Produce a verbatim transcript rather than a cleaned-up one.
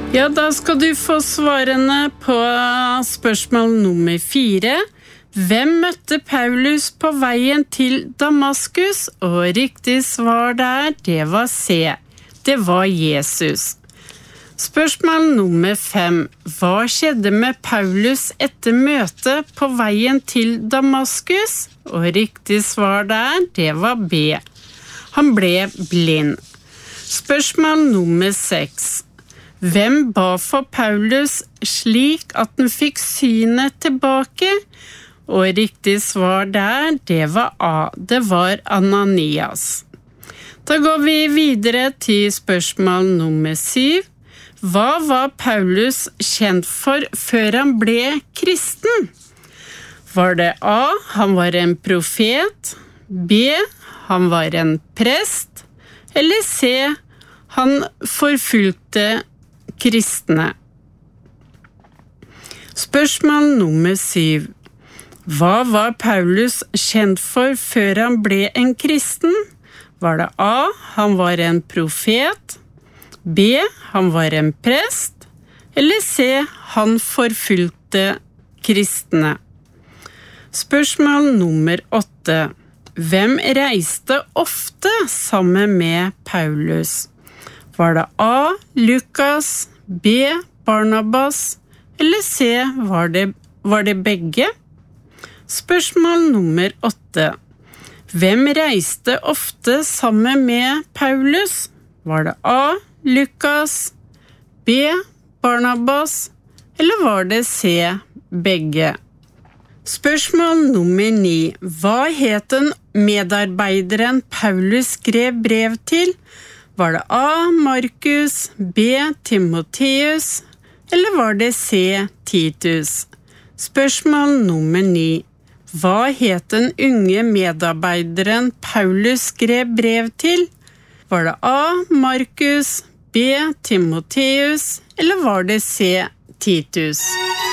Ja, da skal du få svarene på spørsmål nummer fire. Hvem møtte Paulus på veien til Damaskus? Og riktig svar der, det var C. Det var Jesus. Spørsmål nummer fem. Hva skjedde med Paulus etter møtet på veien til Damaskus? Og riktig svar der, det var B. Han ble blind. Spørsmål nummer seks. Hvem ba for Paulus slik at han fikk synet tilbake? Og riktig svar der, det var A. Det var Ananias. Da går vi videre til spørsmål nummer syv. Hva var Paulus kjent for før han ble kristen? Var det A. Han var en profet, B. Han var en prest, eller C. Han forfulgte kristne. Spørsmål nummer syv. Hva var Paulus kjent for før han ble en kristen? Var det A. Han var en profet, B. Han var en prest, eller C. Han forfulgte kristne. Spørsmål nummer åtte. Hvem reiste ofte sammen med Paulus? Var det A. Lukas, B. Barnabas, eller C. Var det, var det begge? Spørsmål nummer åtte. Hvem reiste ofte sammen med Paulus? Var det A. Lukas, B. Barnabas, eller var det C. Begge? Spørsmål nummer ni. Hva het den medarbeideren Paulus skrev brev til? Var det A. Markus, B. Timoteus, eller var det C. Titus? Spørsmål nummer ni. Hva het den unge medarbeideren Paulus skrev brev til? Var det A. Markus, B. Timoteus, eller var det C. Titus?